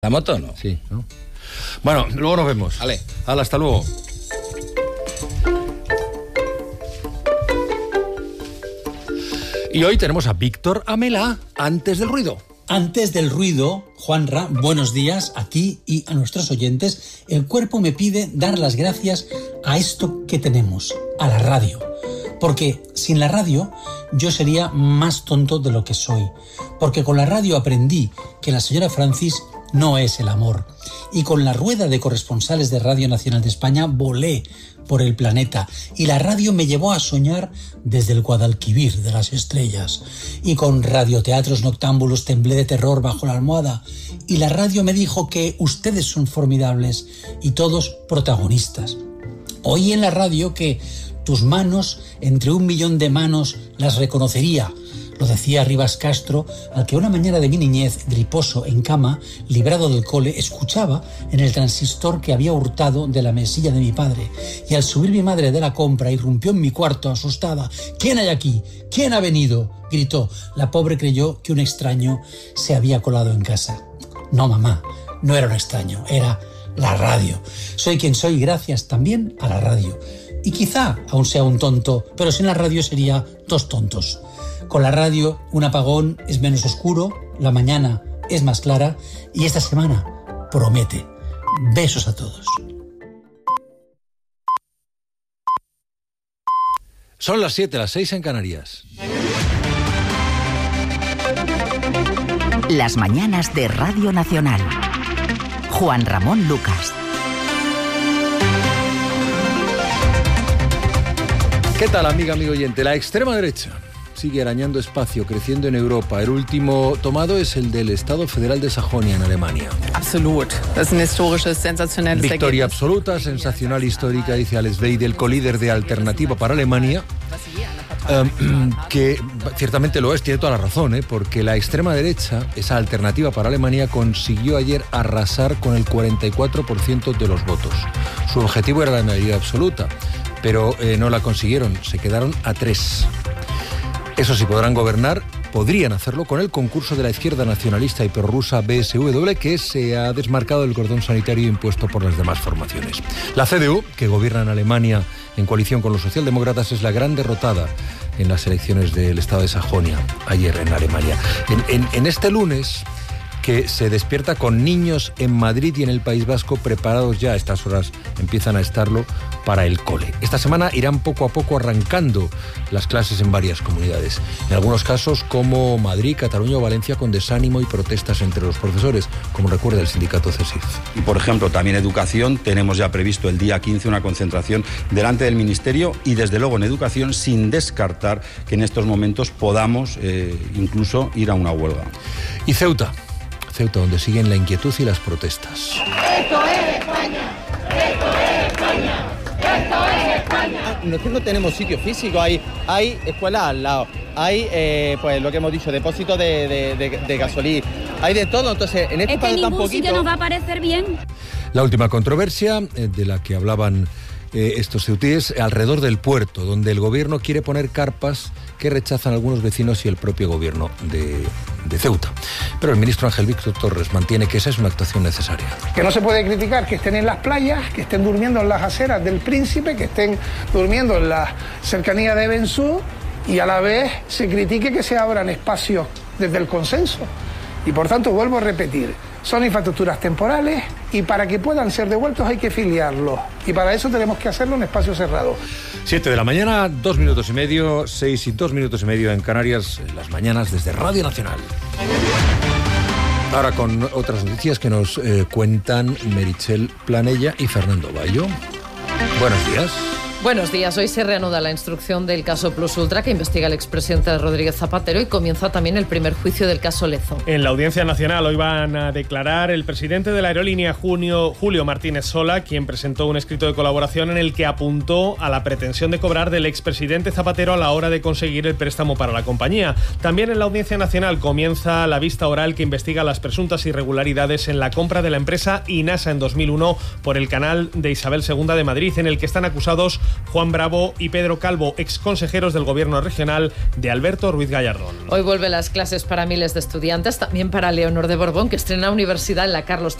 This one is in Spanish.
¿La moto no? Sí, ¿no? Bueno, luego nos vemos. Vale. Hala, hasta luego. Y hoy tenemos a Víctor Amela, antes del ruido. Antes del ruido, Juanra, buenos días a ti y a nuestros oyentes. El cuerpo me pide dar las gracias a esto que tenemos, a la radio. Porque sin la radio yo sería más tonto de lo que soy. Porque con la radio aprendí que la señora Francis no es el amor. Y con la rueda de corresponsales de Radio Nacional de España volé por el planeta. Y la radio me llevó a soñar desde el Guadalquivir de las estrellas. Y con radioteatros noctámbulos temblé de terror bajo la almohada. Y la radio me dijo que ustedes son formidables y todos protagonistas. Oí en la radio que tus manos, entre 1 millón de manos, las reconocería. Lo decía Rivas Castro, al que una mañana de mi niñez, griposo en cama, librado del cole, escuchaba en el transistor que había hurtado de la mesilla de mi padre. Y al subir mi madre de la compra, irrumpió en mi cuarto asustada. ¿Quién hay aquí? ¿Quién ha venido?, gritó. La pobre creyó que un extraño se había colado en casa. No, mamá, no era un extraño, era la radio. Soy quien soy gracias también a la radio. Y quizá aún sea un tonto, pero sin la radio sería 2 tontos. Con la radio, un apagón es menos oscuro, la mañana es más clara y esta semana promete. Besos a todos. Son las 7, las 6 en Canarias. Las mañanas de Radio Nacional. Juan Ramón Lucas. ¿Qué tal, amigo oyente? La extrema derecha sigue arañando espacio, creciendo en Europa. El último tomado es el del Estado Federal de Sajonia, en Alemania. Absolut. Das ist ein historisches, sensationelles Victoria Ergebnis. absoluta, sensacional, histórica, dice Alex Weidel, el colíder de Alternativa para Alemania, que ciertamente lo es, tiene toda la razón, porque la extrema derecha, esa Alternativa para Alemania, consiguió ayer arrasar con el 44% de los votos. Su objetivo era la mayoría absoluta, pero no la consiguieron, se quedaron a 3. Eso sí, podrían hacerlo con el concurso de la izquierda nacionalista y prorrusa BSW, que se ha desmarcado del cordón sanitario impuesto por las demás formaciones. La CDU, que gobierna en Alemania en coalición con los socialdemócratas, es la gran derrotada en las elecciones del Estado de Sajonia, ayer en Alemania. En este lunes, que se despierta con niños en Madrid y en el País Vasco preparados ya, a estas horas empiezan a estarlo, para el cole. Esta semana irán poco a poco arrancando las clases en varias comunidades. En algunos casos, como Madrid, Cataluña o Valencia, con desánimo y protestas entre los profesores, como recuerda el sindicato CESIF. Y, por ejemplo, también educación, tenemos ya previsto el día 15 una concentración delante del Ministerio y, desde luego, en educación, sin descartar que en estos momentos podamos incluso ir a una huelga. Y Ceuta, donde siguen la inquietud y las protestas. ¡Esto es España! ¡Esto es España! ¡Esto es España! No es que no tenemos sitio físico, hay escuelas al lado, hay, pues lo que hemos dicho, depósitos de gasolina, hay de todo, entonces en este país tan poquito... ningún sitio nos va a parecer bien. La última controversia de la que hablaban estos ceutíes alrededor del puerto, donde el gobierno quiere poner carpas que rechazan algunos vecinos y el propio gobierno de Ceuta. Pero el ministro Ángel Víctor Torres mantiene que esa es una actuación necesaria. Que no se puede criticar que estén en las playas, que estén durmiendo en las aceras del Príncipe, que estén durmiendo en la cercanía de Bensú, y a la vez se critique que se abran espacios desde el consenso. Y por tanto, vuelvo a repetir, son infraestructuras temporales y para que puedan ser devueltos hay que filiarlos. Y para eso tenemos que hacerlo en espacio cerrado. 7 de la mañana, 2 minutos y medio, 6 y 2 minutos y medio en Canarias, en las mañanas desde Radio Nacional. Ahora con otras noticias que nos cuentan Meritxell Planella y Fernando Bayo. Buenos días. Buenos días. Hoy se reanuda la instrucción del caso Plus Ultra que investiga el expresidente Rodríguez Zapatero y comienza también el primer juicio del caso Lezo. En la Audiencia Nacional hoy van a declarar el presidente de la aerolínea Julio Martínez Sola, quien presentó un escrito de colaboración en el que apuntó a la pretensión de cobrar del expresidente Zapatero a la hora de conseguir el préstamo para la compañía. También en la Audiencia Nacional comienza la vista oral que investiga las presuntas irregularidades en la compra de la empresa Inasa en 2001 por el canal de Isabel II de Madrid, en el que están acusados Juan Bravo y Pedro Calvo, exconsejeros del Gobierno regional de Alberto Ruiz Gallardón. Hoy vuelven las clases para miles de estudiantes, también para Leonor de Borbón, que estrena universidad en la Carlos